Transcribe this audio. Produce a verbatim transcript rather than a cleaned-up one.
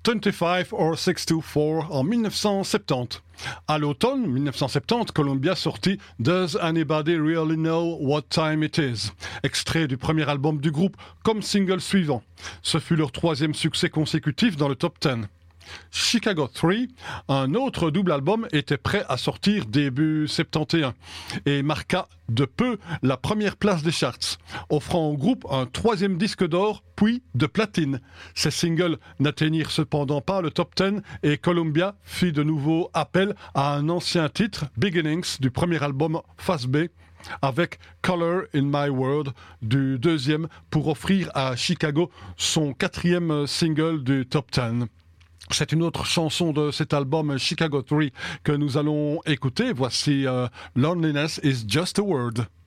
vingt-cinq or six-vingt-quatre en dix-neuf cent soixante-dix. À l'automne dix-neuf cent soixante-dix, Columbia sortit Does Anybody Really Know What Time It Is, extrait du premier album du groupe comme single suivant. Ce fut leur troisième succès consécutif dans le top dix. Chicago trois, un autre double album, était prêt à sortir début soixante et onze et marqua de peu la première place des charts, offrant au groupe un troisième disque d'or puis de platine. Ces singles n'atteignirent cependant pas le top dix et Columbia fit de nouveau appel à un ancien titre, Beginnings, du premier album Face B, avec Color in My World du deuxième pour offrir à Chicago son quatrième single du top dix. C'est une autre chanson de cet album Chicago trois que nous allons écouter. Voici uh, Loneliness is Just a Word.